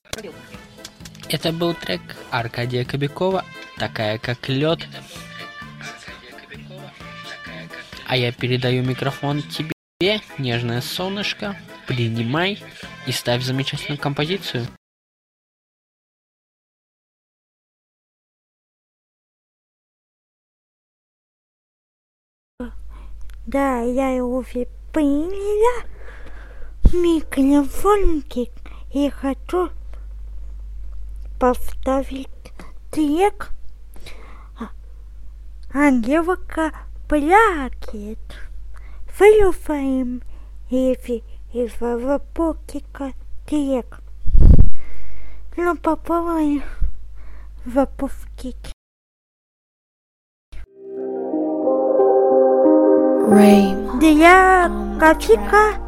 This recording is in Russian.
Это был трек Аркадия Кобякова «Такая как лед». А я передаю микрофон тебе, нежное солнышко, принимай и ставь замечательную композицию. Да, я уже приняла микрофончик и хочу поставить трек Ангелка плачет. Слушаем из Вапокика трек. Ну, попробуем запустить. Rain. Для Катика